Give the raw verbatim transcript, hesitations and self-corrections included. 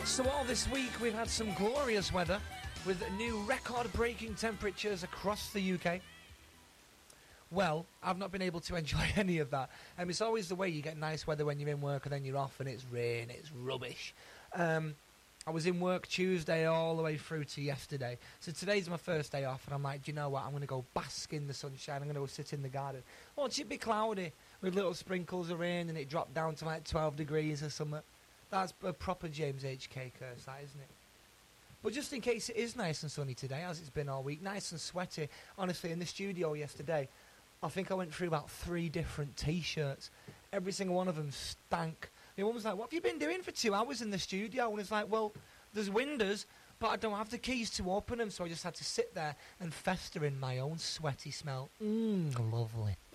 So all this week we've had some glorious weather with new record-breaking temperatures across the U K. Well, I've not been able to enjoy any of that. Um, it's always the way you get nice weather when you're in work and then you're off and it's rain, it's rubbish. Um, I was in work Tuesday all the way through to yesterday. So today's my first day off and I'm like, do you know what? I'm going to go bask in the sunshine. I'm going to go sit in the garden. Watch it be cloudy with little sprinkles of rain and it dropped down to like twelve degrees or something. That's a proper James H K curse, that, isn't it? But just in case it is nice and sunny today, as it's been all week, nice and sweaty. Honestly, in the studio yesterday, I think I went through about three different T-shirts. Every single one of them stank. The one was like, what have you been doing for two hours in the studio? And it's like, well, there's windows, but I don't have the keys to open them, so I just had to sit there and fester in my own sweaty smell. Mmm, lovely.